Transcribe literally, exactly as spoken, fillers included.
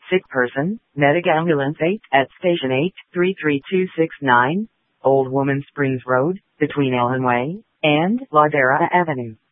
Sick person, medic ambulance eight at station eight three three two six nine, Old Woman Springs Road, between Ellen Way and Ladera Avenue.